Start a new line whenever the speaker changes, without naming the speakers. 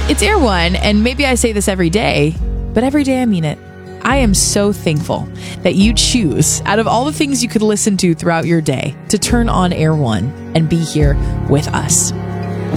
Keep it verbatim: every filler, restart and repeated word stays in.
It's Air One, and maybe I say this every day, but every day I mean it. I am so thankful that you choose, out of all the things you could listen to throughout your day, to turn on Air One and be here with us.